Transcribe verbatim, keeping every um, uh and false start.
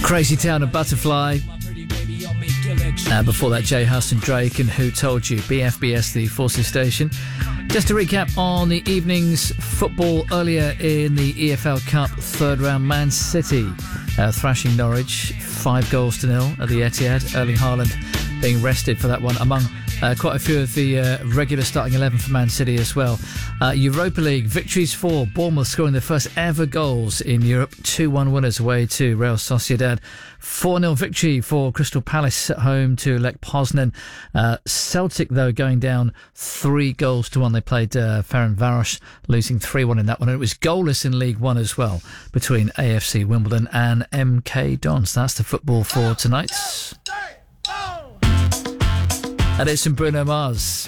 Crazy Town and Butterfly. Uh, before that, Jay Huss and Drake and Who Told You? B F B S, the Forces station. Just to recap on the evening's football earlier in the E F L Cup third round, Man City uh, thrashing Norwich five goals to nil at the Etihad. Erling Haaland being rested for that one, among uh, quite a few of the uh, regular starting eleven for Man City as well. Uh, Europa League victories for Bournemouth, scoring their first ever goals in Europe. two one winners away to Real Sociedad. four nil victory for Crystal Palace at home to Lech Poznan. Uh, Celtic, though, going down three goals to one. They played uh, Ferencváros, losing three one in that one. And it was goalless in League One as well between A F C Wimbledon and M K Dons. That's the football for tonight. And it's from Bruno Mars.